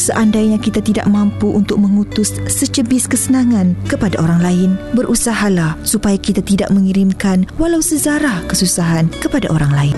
seandainya kita tidak mampu untuk mengutus secebis kesenangan kepada orang lain, berusahalah supaya kita tidak mengirimkan walau sezarah kesusahan kepada orang lain.